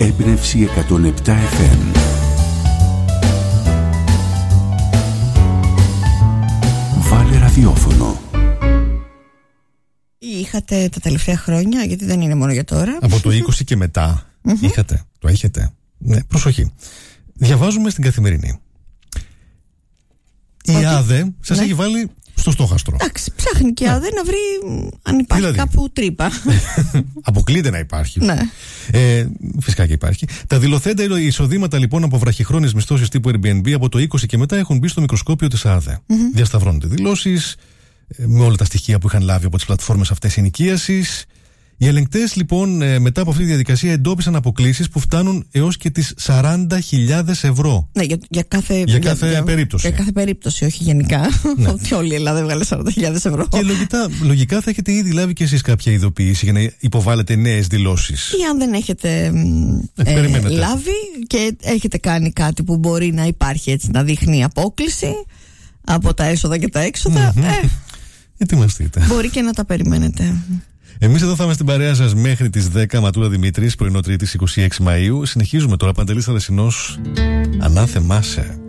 Έμπνευση 107 FM. Βάλε ραδιόφωνο. Είχατε τα τελευταία χρόνια, γιατί δεν είναι μόνο για τώρα. Από το 20 και μετά. Είχατε, το έχετε. Ναι, προσοχή. Διαβάζουμε στην Καθημερινή. Η ΑΔΕ σας έχει βάλει στο στόχαστρο. Εντάξει, ψάχνει και η ΑΔΕ να βρει αν υπάρχει δηλαδή κάπου τρύπα. Αποκλείται να υπάρχει. Ναι. Φυσικά και υπάρχει. Τα δηλωθέντα εισοδήματα λοιπόν από βραχυχρόνιες μισθώσεις τύπου Airbnb από το 20 και μετά έχουν μπει στο μικροσκόπιο της ΑΔΕ. Διασταυρώνονται δηλώσεις με όλα τα στοιχεία που είχαν λάβει από τις πλατφόρμες αυτές ενοικίασης. Οι ελεγκτές λοιπόν μετά από αυτή τη διαδικασία εντόπισαν αποκλίσεις που φτάνουν έως και τις 40.000 ευρώ. Ναι, για κάθε περίπτωση. Για κάθε περίπτωση, όχι γενικά. Ναι. Ότι όλη η Ελλάδα έβγαλε 40.000 ευρώ. Και λογικά θα έχετε ήδη λάβει και εσείς κάποια ειδοποίηση για να υποβάλλετε νέες δηλώσεις. Ή αν δεν έχετε λάβει και έχετε κάνει κάτι που μπορεί να υπάρχει έτσι, να δείχνει απόκλιση από τα έσοδα και τα έξοδα. Ετοιμαστείτε. Μπορεί και να τα περιμένετε. Εμείς εδώ θα είμαστε στην παρέα σας μέχρι τις 10. Ματούρα Δημήτρης, πρωινό Τρίτης 26 Μαΐου. Συνεχίζουμε τώρα. Παντελής Θαλασσινός, ανάθεμά σε.